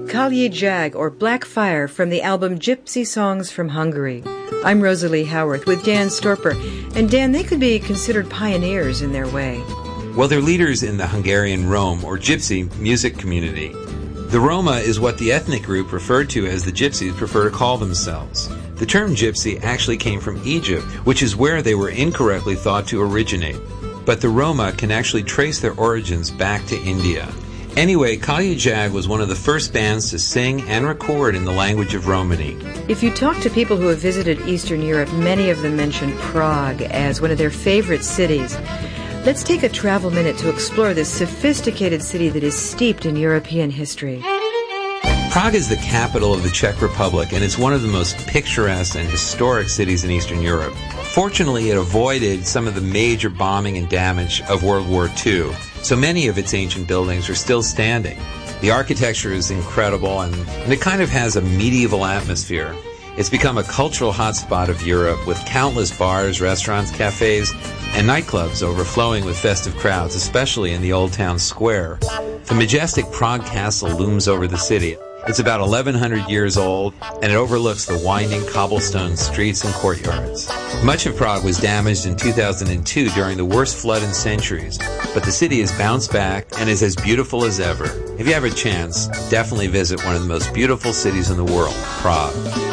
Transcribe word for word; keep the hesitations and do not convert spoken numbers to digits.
Kalyi Jag, or Black Fire, from the album Gypsy Songs from Hungary. I'm Rosalie Howarth with Dan Storper. And Dan, they could be considered pioneers in their way. Well, they're leaders in the Hungarian Rome, or Gypsy, music community. The Roma is what the ethnic group referred to as the Gypsies prefer to call themselves. The term Gypsy actually came from Egypt, which is where they were incorrectly thought to originate. But the Roma can actually trace their origins back to India. Anyway, Kalyi Jag was one of the first bands to sing and record in the language of Romany. If you talk to people who have visited Eastern Europe, many of them mention Prague as one of their favorite cities. Let's take a travel minute to explore this sophisticated city that is steeped in European history. Prague is the capital of the Czech Republic, and it's one of the most picturesque and historic cities in Eastern Europe. Fortunately, it avoided some of the major bombing and damage of World War Two, so many of its ancient buildings are still standing. The architecture is incredible, and, and it kind of has a medieval atmosphere. It's become a cultural hotspot of Europe, with countless bars, restaurants, cafes, and nightclubs overflowing with festive crowds, especially in the Old Town Square. The majestic Prague Castle looms over the city. It's about eleven hundred years old, and it overlooks the winding cobblestone streets and courtyards. Much of Prague was damaged in two thousand two during the worst flood in centuries, but the city has bounced back and is as beautiful as ever. If you have a chance, definitely visit one of the most beautiful cities in the world, Prague.